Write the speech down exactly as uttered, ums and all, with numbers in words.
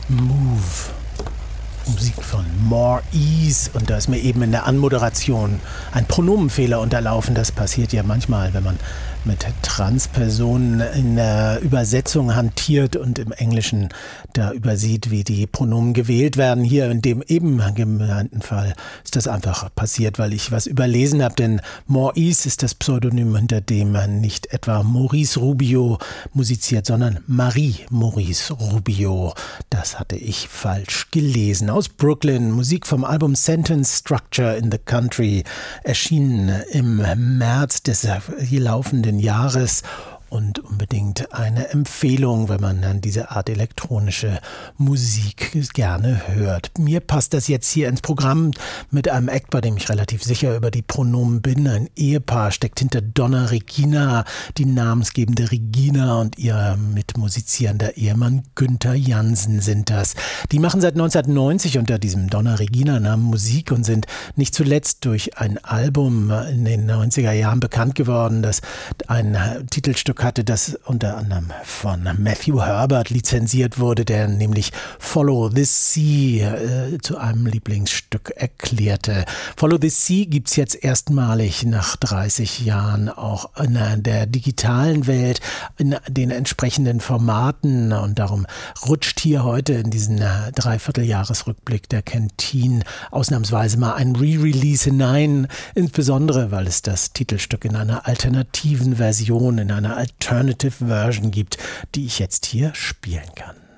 Move. Musik von More Ease, und da ist mir eben in der Anmoderation ein Pronomenfehler unterlaufen. Das passiert ja manchmal, wenn man mit Transpersonen in der Übersetzung hantiert und im Englischen da übersieht, wie die Pronomen gewählt werden. Hier in dem eben genannten Fall ist das einfach passiert, weil ich was überlesen habe, denn More Ease ist das Pseudonym, hinter dem nicht etwa Maurice Rubio musiziert, sondern Marie Maurice Rubio. Das hatte ich falsch gelesen. Aus Brooklyn, Musik vom Album Sentence Structure in the Country, erschienen im März des hier laufenden Jahres. Und unbedingt eine Empfehlung, wenn man dann diese Art elektronische Musik gerne hört. Mir passt das jetzt hier ins Programm mit einem Act, bei dem ich relativ sicher über die Pronomen bin. Ein Ehepaar steckt hinter Donna Regina, die namensgebende Regina, und ihr mitmusizierender Ehemann Günther Jansen sind das. Die machen seit neunzehnhundertneunzig unter diesem Donna Regina-Namen Musik und sind nicht zuletzt durch ein Album in den neunziger Jahren bekannt geworden, das ein Titelstück hatte, das unter anderem von Matthew Herbert lizenziert wurde, der nämlich Follow the Sea äh, zu einem Lieblingsstück erklärte. Follow the Sea gibt's jetzt erstmalig nach dreißig Jahren auch in der digitalen Welt, in den entsprechenden Formaten, und darum rutscht hier heute in diesen Dreivierteljahresrückblick der Canteen ausnahmsweise mal ein Re-Release hinein, insbesondere weil es das Titelstück in einer alternativen Version, in einer Alternative Version gibt, die ich jetzt hier spielen kann.